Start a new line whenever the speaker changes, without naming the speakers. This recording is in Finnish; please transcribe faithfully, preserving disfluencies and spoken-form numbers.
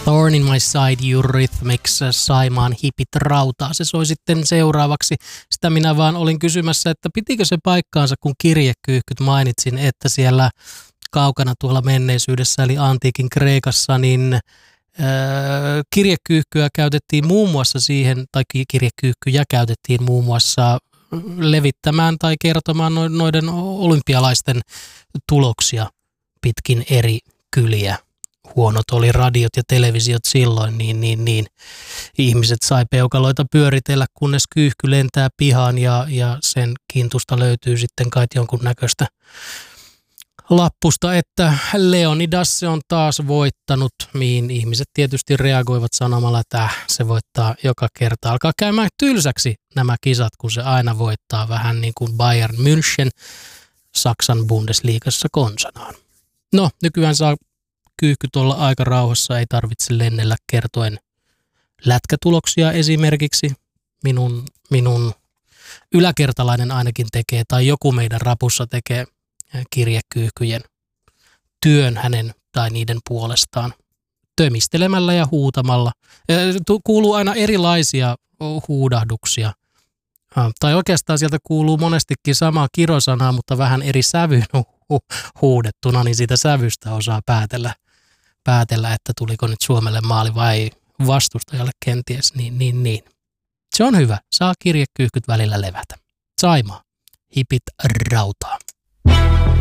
Thorn in my side, Eurythmics, Saimaan hipit rautaa. Se soi sitten seuraavaksi. Sitä minä vaan olin kysymässä, että pitikö se paikkaansa, kun kirjekyyhkyt mainitsin, että siellä kaukana tuolla menneisyydessä, eli antiikin Kreikassa, niin äh, kirjekyyhkyä käytettiin muun muassa siihen, tai kirjekyyhkyjä käytettiin muun muassa levittämään tai kertomaan noiden olympialaisten tuloksia pitkin eri kyliä. Huonot oli radiot ja televisiot silloin, niin, niin, niin ihmiset sai peukaloita pyöritellä, kunnes kyyhky lentää pihaan ja, ja sen kintusta löytyy sitten kai jonkunnäköistä lappusta, että Leonidas se on taas voittanut, mihin ihmiset tietysti reagoivat sanomalla, että äh, se voittaa joka kerta. Alkaa käymään tylsäksi nämä kisat, kun se aina voittaa, vähän niin kuin Bayern München Saksan Bundesliigassa konsanaan. No, nykyään saa kyyhky tuolla aika rauhassa, ei tarvitse lennellä kertoen lätkätuloksia esimerkiksi. Minun, minun yläkertalainen ainakin tekee, tai joku meidän rapussa tekee kirjekyyhkyjen työn hänen tai niiden puolestaan tömistelemällä ja huutamalla. Kuuluu aina erilaisia huudahduksia. Tai oikeastaan sieltä kuuluu monestikin sama kirosana, mutta vähän eri sävyyn huudettuna, niin siitä sävystä osaa päätellä, päätellä, että tuliko nyt Suomelle maali vai vastustajalle kenties. Niin, niin, niin. Se on hyvä. Saa kirjekyyhkyt välillä levätä. Saimaa. Hipit rautaa.